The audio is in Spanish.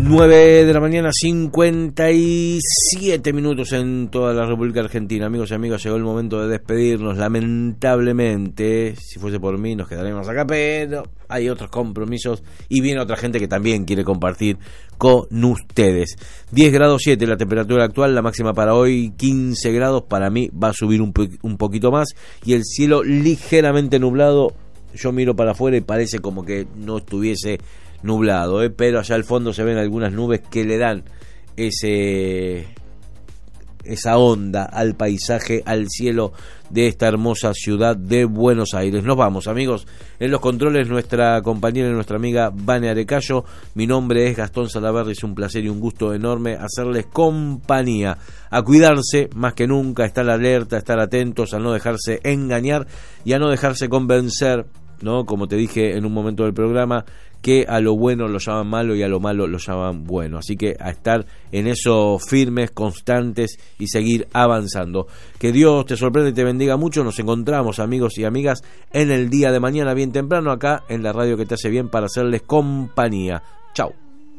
9 de la mañana, 57 minutos en toda la República Argentina. Amigos y amigas, llegó el momento de despedirnos. Lamentablemente, si fuese por mí, nos quedaremos acá, pero hay otros compromisos y viene otra gente que también quiere compartir con ustedes. 10 grados 7 la temperatura actual, la máxima para hoy 15 grados. Para mí va a subir un poquito más y el cielo ligeramente nublado. Yo miro para afuera y parece como que no estuviese nublado, pero allá al fondo se ven algunas nubes que le dan esa onda al paisaje, al cielo de esta hermosa ciudad de Buenos Aires. Nos vamos, amigos. En los controles nuestra compañera y nuestra amiga Vane Arecayo. Mi nombre es Gastón Salaverry. Es un placer y un gusto enorme hacerles compañía. A cuidarse más que nunca, a estar alerta, a estar atentos, a no dejarse engañar y a no dejarse convencer, ¿no? Como te dije en un momento del programa, que a lo bueno lo llaman malo y a lo malo lo llaman bueno. Así que a estar en eso firmes, constantes y seguir avanzando. Que Dios te sorprenda y te bendiga mucho. Nos encontramos, amigos y amigas, en el día de mañana bien temprano acá en la radio que te hace bien para hacerles compañía. Chau.